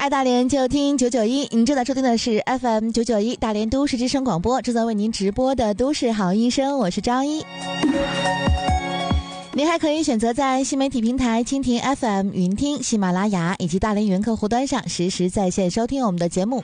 爱大连就听991，您正在收听的是 FM 991大连都市之声广播，正在为您直播的都市好医生，我是张一。您还可以选择在新媒体平台蜻蜓 FM、云听、喜马拉雅以及大连云客户端上实时在线收听我们的节目。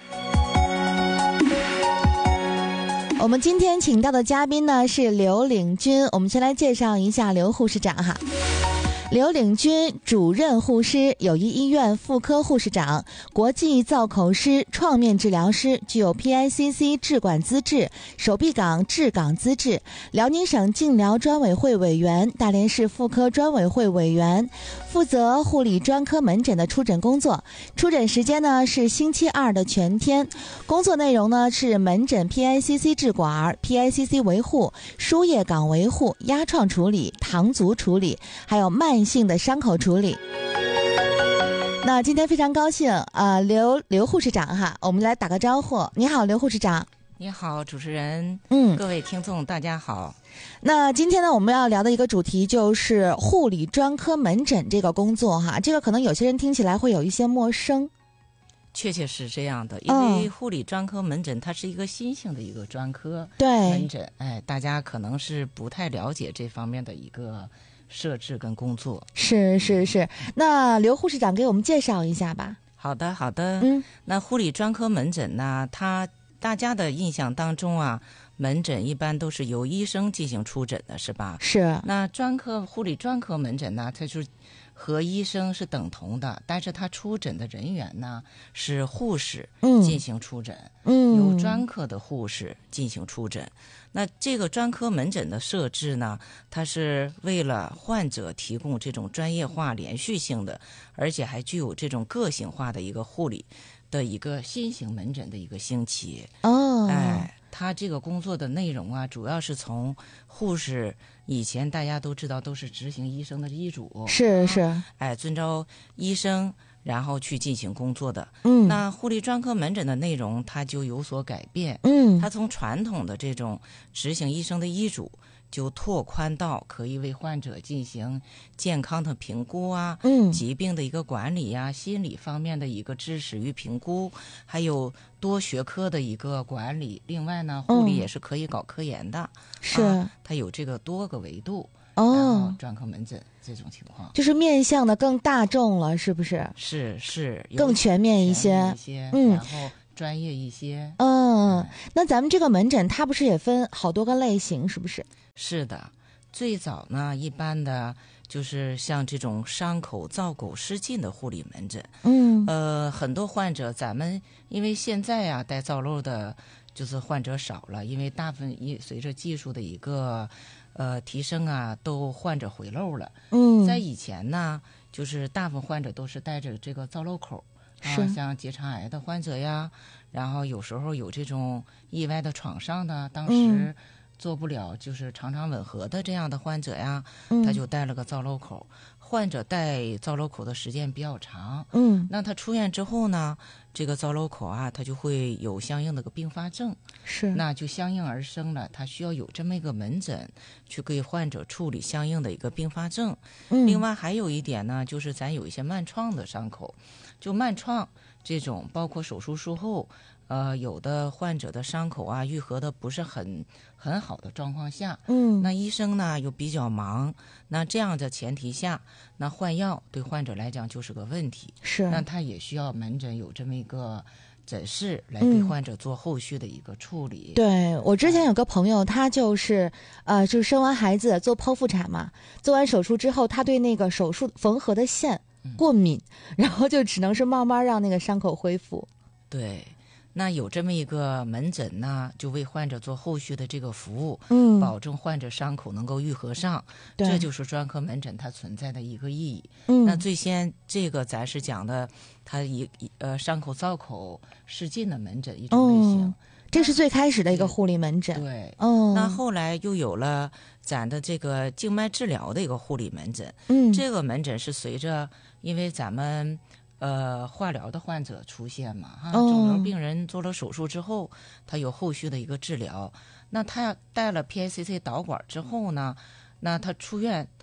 我们今天请到的嘉宾呢是刘领军，我们先来介绍一下刘护士长哈。刘领军，主任护师，友谊医院妇科护士长，国际造口师、创面治疗师，具有 PICC 治管资质、手臂岗治岗资质，辽宁省净疗专委会委员，大连市妇科专委会委员，负责护理专科门诊的出诊工作。出诊时间呢是星期二的全天，工作内容呢是门诊 PICC 治管、PICC 维护、输液岗维护、压创处理、糖足处理，还有慢性的伤口处理。那今天非常高兴刘护士长哈，我们来打个招呼。你好，刘护士长。 你好，主持人。各位听众大家好。 那今天呢我们要聊的一个主题就是护理专科门诊这个工作哈，这个可能有些人听起来会有一些陌生。 确实是这样的，因为护理专科门诊它是一个新兴的一个专科门诊，大家可能是不太了解这方面的一个设置跟工作。 是，那刘护士长给我们介绍一下吧。 好的。那护理专科门诊呢，大家的印象当中啊，门诊一般都是由医生进行出诊的，是吧？ 是。 那护理专科门诊呢，它就是和医生是等同的，但是他出诊的人员呢是护士进行出诊，由专科的护士进行出诊。那这个专科门诊的设置呢，它是为了患者提供这种专业化、连续性的，而且还具有这种个性化的一个护理的一个新型门诊的一个兴起。他这个工作的内容啊，主要是从护士以前大家都知道都是执行医生的医嘱， 是， 遵照医生然后去进行工作的。那护理专科门诊的内容它就有所改变。它从传统的这种执行医生的医嘱，就拓宽到可以为患者进行健康的评估啊，疾病的一个管理啊，心理方面的一个支持与评估，还有多学科的一个管理。另外呢，护理也是可以搞科研的， 是， 它有这个多个维度。然后专科门诊这种情况就是面向的更大众了，是不是？ 是更全面一些， 然后专业一些。 那咱们这个门诊它不是也分好多个类型，是不是？ 是的，最早呢一般的就是像这种伤口造口失禁的护理门诊。很多患者咱们因为现在啊带造瘘的就是患者少了，因为大部分随着技术的一个提升啊，都患者回漏了。在以前呢，就是大部分患者都是带着这个造瘘口像结肠癌的患者呀，然后有时候有这种意外的创伤呢，当时做不了就是肠肠吻合的这样的患者呀，他就带了个造瘘口。患者带造瘘口的时间比较长，那他出院之后呢，这个造瘘口啊，他就会有相应的个并发症，那就相应而生了，他需要有这么一个门诊去给患者处理相应的一个并发症。另外还有一点呢，就是咱有一些慢创的伤口，就慢创这种，包括手术术后，有的患者的伤口啊愈合的不是很好的状况下，那医生呢又比较忙，那这样的前提下，那换药对患者来讲就是个问题，那他也需要门诊有这么一个诊室来给患者做后续的一个处理。 对，我之前有个朋友，他就是生完孩子做剖腹产嘛，做完手术之后，他对那个手术缝合的线过敏，然后就只能是慢慢让那个伤口恢复。 对，那有这么一个门诊呢，就为患者做后续的这个服务，保证患者伤口能够愈合上，这就是专科门诊它存在的一个意义。那最先这个咱是讲的，它伤口造口失禁的门诊一种类型。 这是最开始的一个护理门诊。 对，那后来又有了咱的这个静脉治疗的一个护理门诊。这个门诊是随着因为咱们化疗的患者出现嘛，肿瘤病人做了手术之后，他有后续的一个治疗。那他带了 PICC 导管之后呢，那他出院，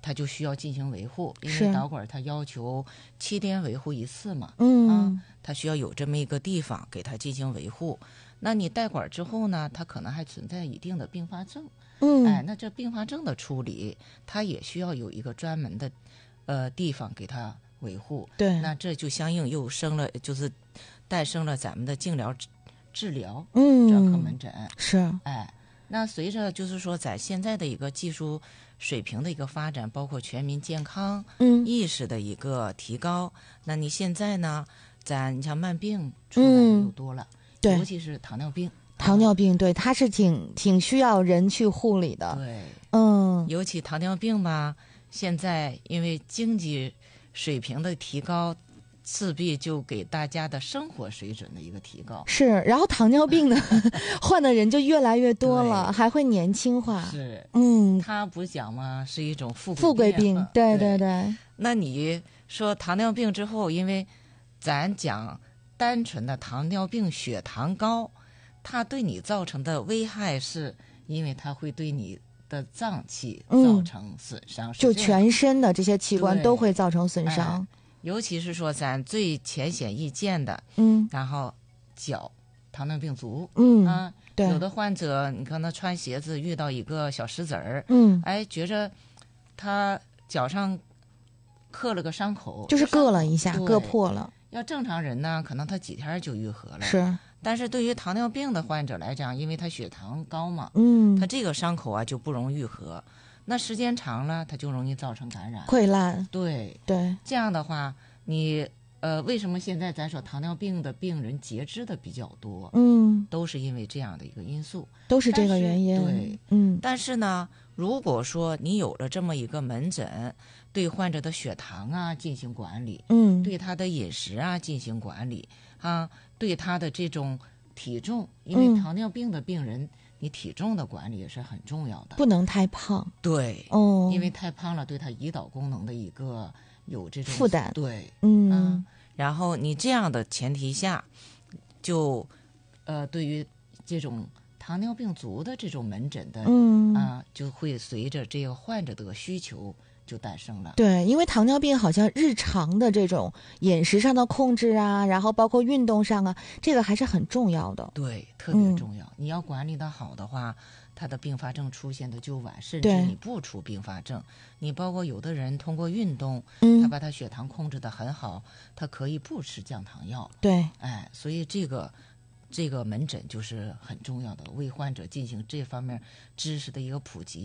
它就需要进行维护，因是为导管它要求7天维护一次嘛，它需要有这么一个地方给它进行维护。那你带管之后呢，它可能还存在一定的并发症，那这并发症的处理，它也需要有一个专门的地方给它维护。 对， 那这就相应又就是诞生了咱们的净疗治疗专科门诊。 是， 那随着就是说在现在的一个技术水平的一个发展，包括全民健康意识的一个提高，那你现在呢，你像慢病出来的又多了， 对， 尤其是糖尿病。 糖尿病，对，它是挺需要人去护理的。 对，尤其糖尿病吧，现在因为经济水平的提高，势必就给大家的生活水准的一个提高。 是，然后糖尿病呢，患的人就越来越多了，还会年轻化。 是，它不讲吗？是一种富贵病。对对对。 那你说糖尿病之后，因为咱讲单纯的糖尿病血糖高，它对你造成的危害是因为它会对你的脏器造成损伤， 就全身的这些器官都会造成损伤。 尤其是说咱最浅显易见的，然后脚，糖尿病足，对，有的患者你看他穿鞋子遇到一个小石子儿，觉着他脚上刻了个伤口， 就是硌了一下，硌破了。 要正常人呢，可能他几天就愈合了。 是， 但是对于糖尿病的患者来讲，因为他血糖高嘛，他这个伤口啊就不容易愈合。那时间长了，它就容易造成感染、 溃烂。 对，这样的话，你为什么现在咱说糖尿病的病人截肢的比较多？都是因为这样的一个因素， 都是这个原因。 对，但是呢，如果说你有了这么一个门诊，对患者的血糖啊进行管理，对他的饮食啊进行管理啊，对他的这种体重，因为糖尿病的病人。你体重的管理也是很重要的， 不能太胖。 对，因为太胖了，对他胰岛功能的一个有这种负担。 对，然后你这样的前提下，就对于这种糖尿病足的这种门诊的，就会随着这个患者的需求就诞生了。 对，因为糖尿病好像日常的这种饮食上的控制啊，然后包括运动上啊，这个还是很重要的。 对，特别重要。你要管理的好的话，它的并发症出现的就晚，甚至你不出并发症。你包括有的人通过运动，他把他血糖控制得很好，他可以不吃降糖药。 对， 所以这个门诊就是很重要的，为患者进行这方面知识的一个普及。